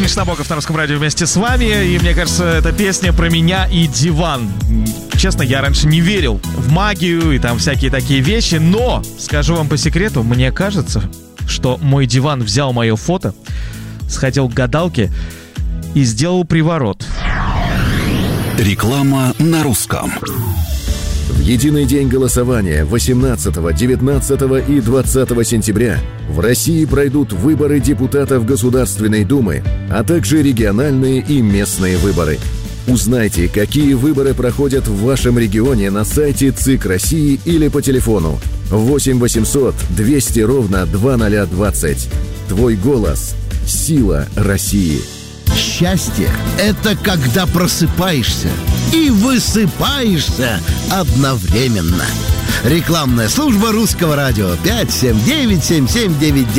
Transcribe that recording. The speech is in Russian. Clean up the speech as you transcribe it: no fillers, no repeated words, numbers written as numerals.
Миша Набоков на Русском радио вместе с вами. И мне кажется, эта песня про меня и диван. Честно, я раньше не верил в магию и там всякие такие вещи. Но, скажу вам по секрету, мне кажется, что мой диван взял мое фото, сходил к гадалке и сделал приворот. Реклама на русском. В единый день голосования 18, 19 и 20 сентября в России пройдут выборы депутатов Государственной Думы, а также региональные и местные выборы. Узнайте, какие выборы проходят в вашем регионе на сайте ЦИК России или по телефону 8 800 200 ровно 2020. Твой голос – сила России. Счастье – это когда просыпаешься и высыпаешься одновременно. Рекламная служба Русского радио 579-7799.